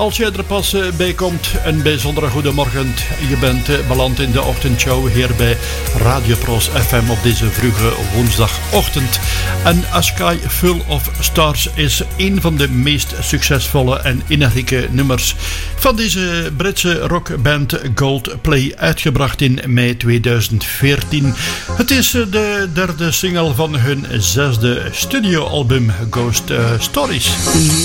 Als jij er pas bij komt, een bijzondere goedemorgen. Je bent beland in de ochtendshow hier bij Radio Pros FM op deze vroege woensdagochtend. En A Sky Full of Stars is een van de meest succesvolle en energieke nummers van deze Britse rockband Coldplay, uitgebracht in mei 2014. Het is de derde single van hun zesde studioalbum Ghost Stories.